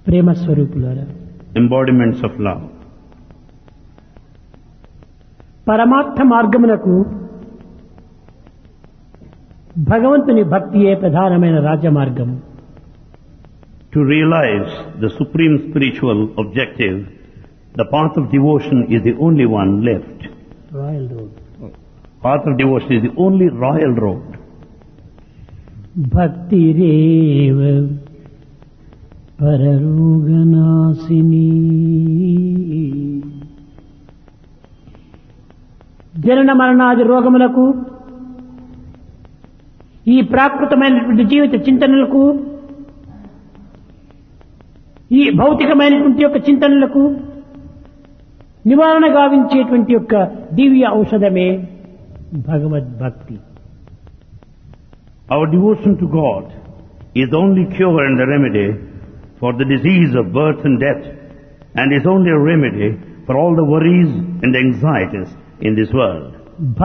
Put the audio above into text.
ప్రేమ స్వరూపులారా, embodiments of love. పరమార్థ మార్గమునకు భగవంతుని భక్తియే ప్రధానమైన రాజమార్గము. To realize the supreme spiritual objective, the path of devotion is the only one left. Royal road. Path of devotion is the only royal road. భక్తిరేవ పరరోగనాశిని. జనన మరణాది రోగములకు, ఈ ప్రాకృతమైనటువంటి జీవిత చింతనలకు, ఈ భౌతికమైనటువంటి యొక్క చింతనలకు నివారణ గావించేటువంటి యొక్క దివ్య ఔషధమే భగవద్భక్తి. Our devotion to God is the only cure and the remedy for the disease of birth and death, and is only a remedy for all the worries and anxieties in this world.